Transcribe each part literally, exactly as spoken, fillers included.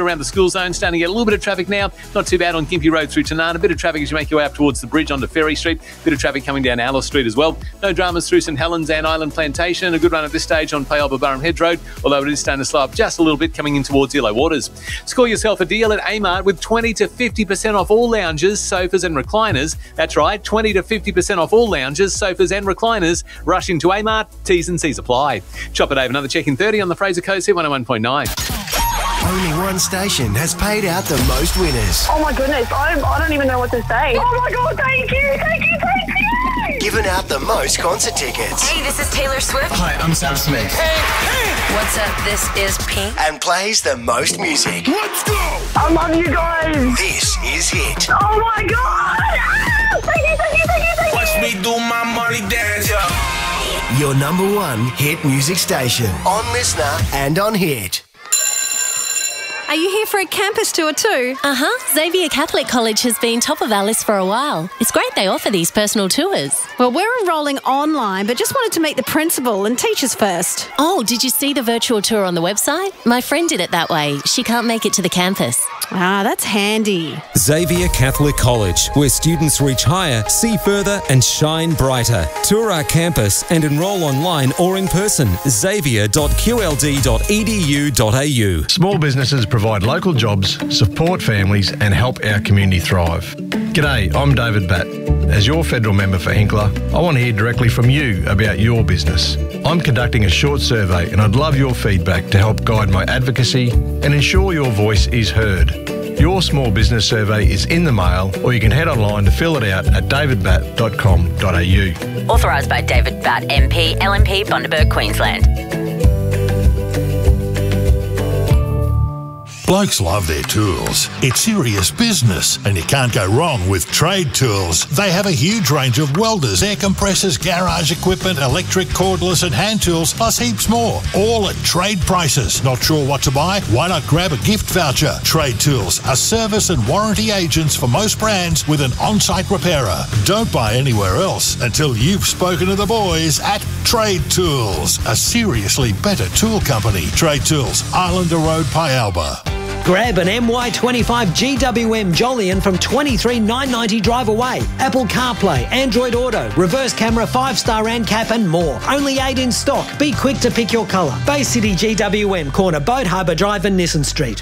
around the school zone, starting to get a little bit of traffic now. Not too bad on Gympie Road through Tanana. A bit of traffic as you make your way up towards the bridge onto Ferry Street. Bit of traffic coming down Alice Street as well. No dramas through St Helens and Island Plantation. A good run at this stage on Payalba Burham Head Road, although it is starting to slow up just a little bit coming in towards Yellow Waters. Score yourself a deal at Amart with twenty to fifty percent off all lounges, sofas and recliners. That's right, twenty to fifty percent off all lounges, sofas and recliners. Rush into Amart. T's and C's apply. Chopper Dave, another check in thirty on the Fraser Coast here, one oh one point nine. Only one station has paid out the most winners. Oh my goodness, I, I don't even know what to say. Oh my God, thank you, thank you, thank you. Given out the most concert tickets. Hey, this is Taylor Swift. Hi, I'm Sam Smith. Hey, hey. What's up? This is Pink. And plays the most music. Let's go! I love you guys. This is Hit. Oh my God. Ah, thank you, thank you, thank you, thank you. Watch me do my money dance, yo. Your number one hit music station. On Listener and on Hit. Are you here for a campus tour too? Uh-huh. Xavier Catholic College has been top of our list for a while. It's great they offer these personal tours. Well, we're enrolling online, but just wanted to meet the principal and teachers first. Oh, did you see the virtual tour on the website? My friend did it that way. She can't make it to the campus. Ah, that's handy. Xavier Catholic College, where students reach higher, see further and shine brighter. Tour our campus and enrol online or in person. xavier dot q l d dot e d u dot a u. Small businesses provide local jobs, support families and help our community thrive. G'day, I'm David Batt. As your federal member for Hinkler, I want to hear directly from you about your business. I'm conducting a short survey and I'd love your feedback to help guide my advocacy and ensure your voice is heard. Your small business survey is in the mail or you can head online to fill it out at david batt dot com dot a u. Authorised by David Batt M P, L M P, Bundaberg, Queensland. Blokes love their tools. It's serious business, and you can't go wrong with Trade Tools. They have a huge range of welders, air compressors, garage equipment, electric, cordless and hand tools, plus heaps more. All at trade prices. Not sure what to buy? Why not grab a gift voucher? Trade Tools are service and warranty agents for most brands with an on-site repairer. Don't buy anywhere else until you've spoken to the boys at Trade Tools, a seriously better tool company. Trade Tools, Islander Road, Payalba. Grab an M Y twenty-five G W M Jolyon from twenty-three thousand nine hundred ninety drive away. Apple CarPlay, Android Auto, reverse camera, five-star ANCAP and more. Only eight in stock. Be quick to pick your colour. Bay City G W M, corner Boat Harbour Drive and Nissan Street.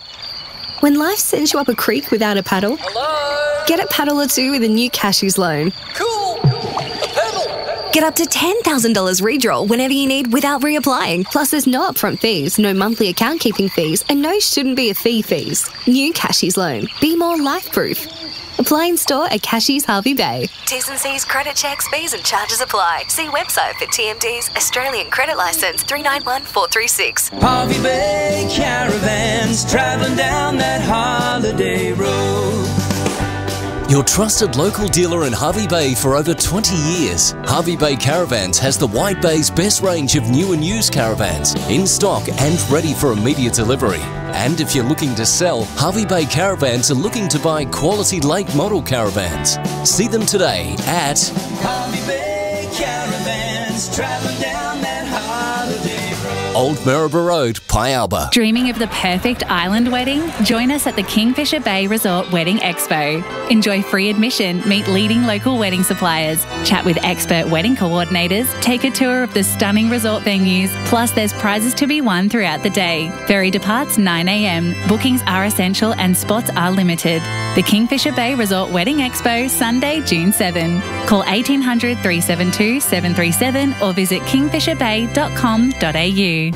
When life sends you up a creek without a paddle, hello? Get a paddle or two with a new Cashews loan. Cool! A pedal! Get up to ten thousand dollars redraw whenever you need without reapplying. Plus, there's no upfront fees, no monthly account keeping fees, and no shouldn't be a fee fees. New Cashews loan. Be more life-proof. Apply in store at Cashews Harvey Bay. T's and C's, credit checks, fees and charges apply. See website for T M D's Australian Credit Licence three nine one four three six. Harvey Bay Caravans, travelling down that holiday road. Your trusted local dealer in Harvey Bay for over twenty years. Harvey Bay Caravans has the Wide Bay's best range of new and used caravans in stock and ready for immediate delivery. And if you're looking to sell, Harvey Bay Caravans are looking to buy quality late model caravans. See them today at Harvey Bay Caravans, travelling down that holiday road. Old Maryborough Road, Payalba. Dreaming of the perfect island wedding? Join us at the Kingfisher Bay Resort Wedding Expo. Enjoy free admission, meet leading local wedding suppliers, chat with expert wedding coordinators, take a tour of the stunning resort venues, plus there's prizes to be won throughout the day. Ferry departs nine a m. Bookings are essential and spots are limited. The Kingfisher Bay Resort Wedding Expo, Sunday, June seventh. Call eighteen hundred, three seven two, seven three seven or visit kingfisher bay dot com dot a u.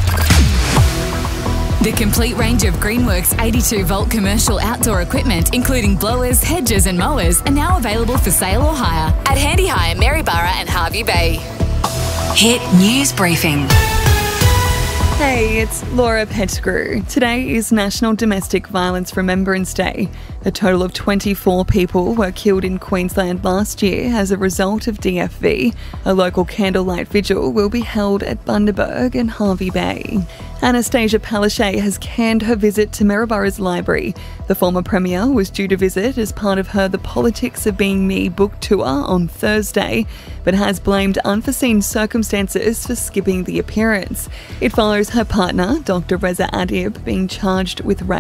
The complete range of Greenworks eighty-two volt commercial outdoor equipment, including blowers, hedges and mowers, are now available for sale or hire at Handy Hire, Maryborough and Harvey Bay. Hit News Briefing. Hey, it's Laura Pettigrew. Today is National Domestic Violence Remembrance Day. A total of twenty-four people were killed in Queensland last year as a result of D F V. A local candlelight vigil will be held at Bundaberg and Harvey Bay. Anastasia Palaszczuk has canned her visit to Maryborough's library. The former Premier was due to visit as part of her The Politics of Being Me book tour on Thursday, but has blamed unforeseen circumstances for skipping the appearance. It follows her partner, Doctor Reza Adib, being charged with rape.